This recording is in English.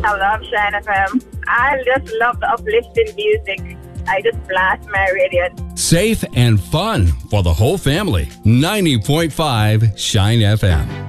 I love Shine FM. I just love the uplifting music. I just blast my radio. Safe and fun for the whole family. 90.5 Shine FM.